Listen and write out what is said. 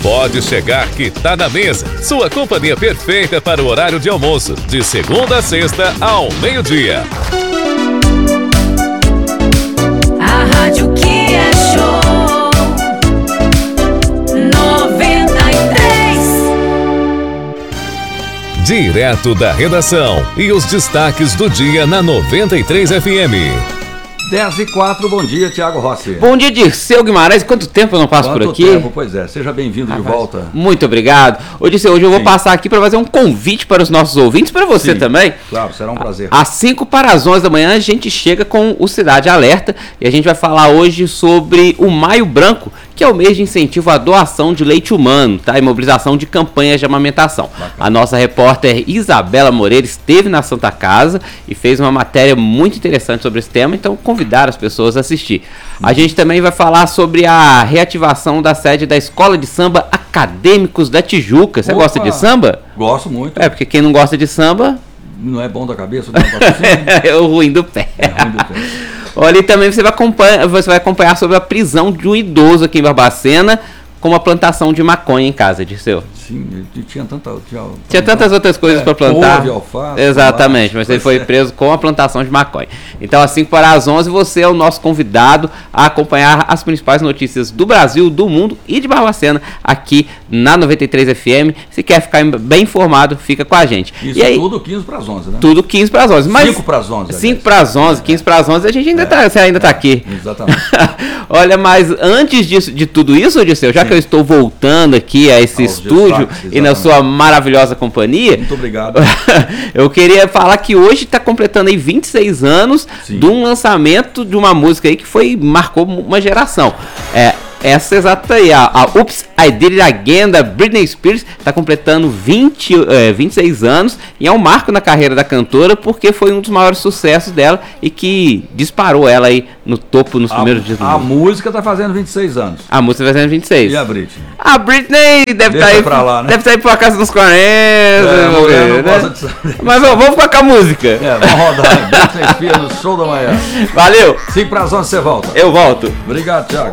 Pode chegar que tá na mesa. Sua companhia perfeita para o horário de almoço, de segunda a sexta ao meio-dia. A rádio que é show 93. Direto da redação e os destaques do dia na 93 FM. 10h04, bom dia, Thiago Rossi. Bom dia, Dirceu Guimarães. Quanto tempo eu não passo por aqui? Quanto tempo, pois é. Seja bem-vindo de volta. Muito obrigado. Dirceu, hoje eu vou passar aqui para fazer um convite para os nossos ouvintes, para você também. Claro, será um prazer. Às 5 para as 11 da manhã a gente chega com o Cidade Alerta e a gente vai falar hoje sobre o Maio Branco, que é o mês de incentivo à doação de leite humano, tá? E mobilização de campanhas de amamentação. Bacana. A nossa repórter Isabela Moreira esteve na Santa Casa e fez uma matéria muito interessante sobre esse tema, então convidar as pessoas a assistir. A gente também vai falar sobre a reativação da sede da Escola de Samba Acadêmicos da Tijuca. Você gosta de samba? Gosto muito. É, porque quem não gosta de samba... Não é bom da cabeça, não é o ruim do pé. Olha, e também você vai acompanhar sobre a prisão de um idoso aqui em Barbacena com uma plantação de maconha em casa, Dirceu. Sim, tinha tantas outras coisas para plantar. Couve, alface, exatamente, mas ele foi preso com a plantação de maconha. Então, às 5 para as 11, você é o nosso convidado a acompanhar as principais notícias do Brasil, do mundo e de Barbacena aqui na 93 FM. Se quer ficar bem informado, fica com a gente. Isso, e aí, tudo 15 para as 11, né? Tudo 15 para as 11. Mas 5 para as 11. 5 para as 11, 15 para as 11, a gente ainda você ainda está aqui. Exatamente. Olha, mas antes de tudo isso, Odisseu, já que eu estou voltando aqui a esse estúdio e na sua maravilhosa companhia... Muito obrigado. Eu queria falar que hoje está completando aí 26 anos de um lançamento de uma música aí que marcou uma geração. Essa exata aí, a Oops, I Did It Again, da Britney Spears, está completando 26 anos e é um marco na carreira da cantora porque foi um dos maiores sucessos dela e que disparou ela aí no topo nos primeiros dias do mundo. A música está fazendo 26 anos. A música está fazendo 26. E a Britney? A Britney deve estar aí pra lá, né? Deve estar aí pra casa dos 40. Mas vamos ficar com a música. Vamos rodar. Britney Spears no show da manhã. Valeu. 5 para as 11 você volta. Eu volto. Obrigado, Thiago.